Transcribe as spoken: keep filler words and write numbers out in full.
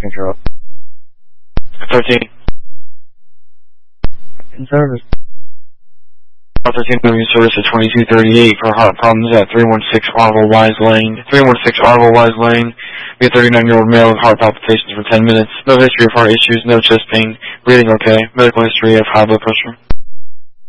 Control. thirteen. In service. thirteen moving service at twenty-two thirty-eight for heart problems at three one six Arville Wise Lane. three one six Arville Wise Lane. We have thirty-nine-year-old male with heart palpitations for ten minutes. No history of heart issues, no chest pain. Breathing okay. Medical history of high blood pressure.